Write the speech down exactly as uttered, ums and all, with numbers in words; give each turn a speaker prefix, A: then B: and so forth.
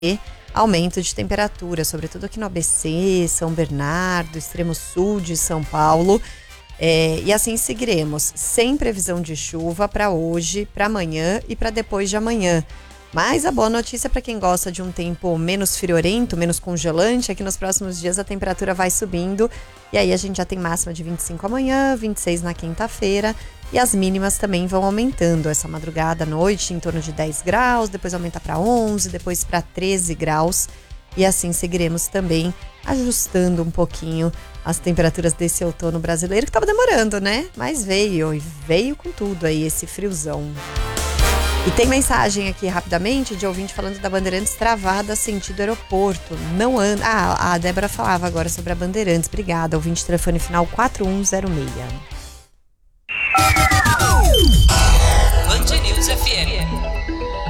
A: aumento de temperatura, sobretudo aqui no A B C, São Bernardo, extremo sul de São Paulo. É, e assim seguiremos, sem previsão de chuva para hoje, para amanhã e para depois de amanhã. Mas a boa notícia para quem gosta de um tempo menos friorento, menos congelante, é que nos próximos dias a temperatura vai subindo. E aí a gente já tem máxima de vinte e cinco amanhã, vinte e seis na quinta-feira. E as mínimas também vão aumentando. Essa madrugada à noite em torno de dez graus, depois aumenta para onze, depois para treze graus. E assim seguiremos também ajustando um pouquinho as temperaturas desse outono brasileiro, que estava demorando, né? Mas veio, e veio com tudo aí esse friozão. E tem mensagem aqui rapidamente de ouvinte falando da Bandeirantes travada sentido aeroporto. Não anda. Ah, a Débora falava agora sobre a Bandeirantes. Obrigada. Ouvinte telefone final quatro um zero seis.
B: Band News F M.